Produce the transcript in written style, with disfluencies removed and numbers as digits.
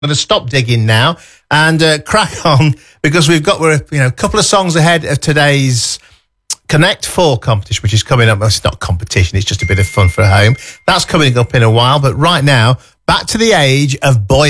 I'm going to stop digging now and crack on because we're a couple of songs ahead of today's Connect 4 competition, which is coming up. Well, it's not a competition, it's just a bit of fun for home. That's coming up in a while, but right now, back to the age of boy